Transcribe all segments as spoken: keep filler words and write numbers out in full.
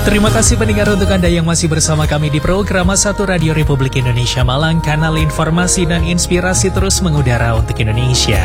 Terima kasih pendengar untuk Anda yang masih bersama kami di program satu Radio Republik Indonesia Malang, kanal informasi dan inspirasi terus mengudara untuk Indonesia.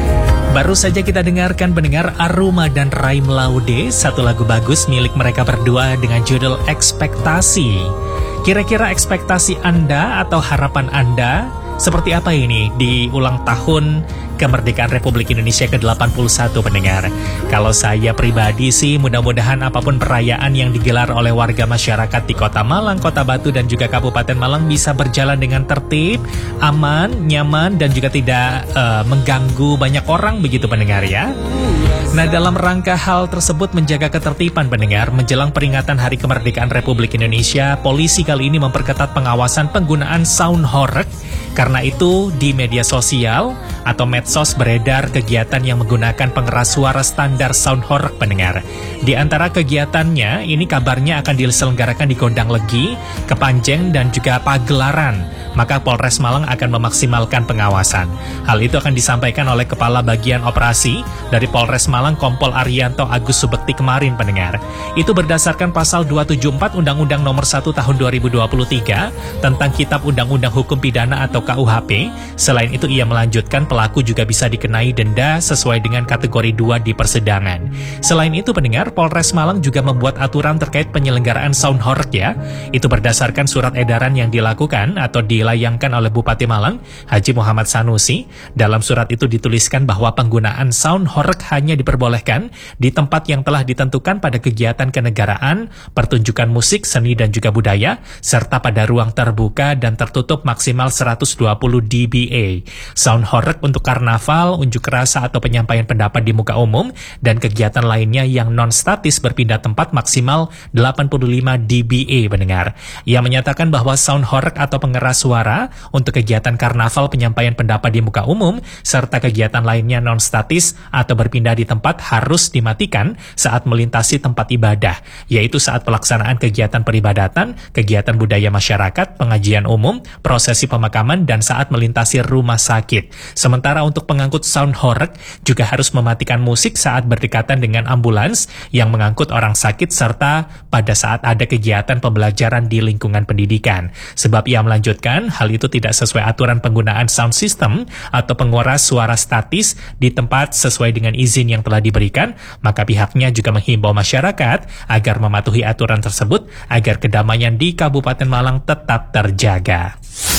Baru saja kita dengarkan pendengar Aruma dan Raim Laude, satu lagu bagus milik mereka berdua dengan judul Ekspektasi. Kira-kira ekspektasi Anda atau harapan Anda seperti apa ini di ulang tahun kemerdekaan Republik Indonesia ke delapan puluh satu pendengar? Kalau saya pribadi sih mudah-mudahan apapun perayaan yang digelar oleh warga masyarakat di Kota Malang, Kota Batu dan juga Kabupaten Malang bisa berjalan dengan tertib, aman, nyaman dan juga tidak uh, mengganggu banyak orang begitu pendengar ya. Nah, dalam rangka hal tersebut menjaga ketertiban pendengar menjelang peringatan Hari Kemerdekaan Republik Indonesia, polisi kali ini memperketat pengawasan penggunaan sound horeg. Karena itu di media sosial atau medsos beredar kegiatan yang menggunakan pengeras suara standar sound horeg pendengar. Di antara kegiatannya ini kabarnya akan diselenggarakan di Gondang Legi, Kepanjeng dan juga Pagelaran. Maka Polres Malang akan memaksimalkan pengawasan. Hal itu akan disampaikan oleh Kepala Bagian Operasi dari Polres Malang Kompol Arianto Agus Subekti kemarin pendengar. Itu berdasarkan pasal dua tujuh empat Undang-Undang Nomor satu Tahun dua ribu dua puluh tiga tentang Kitab Undang-Undang Hukum Pidana atau K U H P. Selain itu ia melanjutkan pelaku juga bisa dikenai denda sesuai dengan kategori dua di persidangan. Selain itu pendengar, Polres Malang juga membuat aturan terkait penyelenggaraan sound horeg ya. Itu berdasarkan surat edaran yang dilakukan atau dilayangkan oleh Bupati Malang, Haji Muhammad Sanusi. Dalam surat itu dituliskan bahwa penggunaan sound horeg hanya diperbolehkan di tempat yang telah ditentukan pada kegiatan kenegaraan, pertunjukan musik, seni dan juga budaya, serta pada ruang terbuka dan tertutup maksimal seratus dua puluh decibel. Sound horeg untuk karnaval, unjuk rasa atau penyampaian pendapat di muka umum dan kegiatan lainnya yang non-statis berpindah tempat maksimal delapan puluh lima decibel pendengar. Ia menyatakan bahwa sound horeg atau pengeras suara untuk kegiatan karnaval, penyampaian pendapat di muka umum serta kegiatan lainnya non-statis atau berpindah di tempat harus dimatikan saat melintasi tempat ibadah, yaitu saat pelaksanaan kegiatan peribadatan, kegiatan budaya masyarakat, pengajian umum, prosesi pemakaman dan saat melintasi rumah sakit. Sementara untuk pengangkut sound horeg juga harus mematikan musik saat berdekatan dengan ambulans yang mengangkut orang sakit serta pada saat ada kegiatan pembelajaran di lingkungan pendidikan. Sebab ia melanjutkan hal itu tidak sesuai aturan penggunaan sound system atau penguras suara statis di tempat sesuai dengan izin yang telah diberikan, maka pihaknya juga menghimbau masyarakat agar mematuhi aturan tersebut agar kedamaian di Kabupaten Malang tetap terjaga.